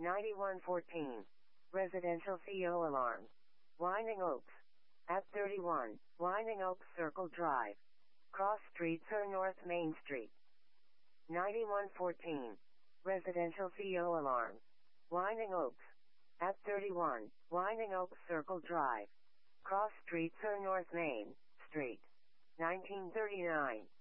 9114. Residential CO alarm. Winding Oaks. At 31, Winding Oaks Circle Drive. Cross streets or North Main Street. 9114. Residential CO alarm. Winding Oaks. At 31, Winding Oaks Circle Drive. Cross streets or North Main Street. 1939.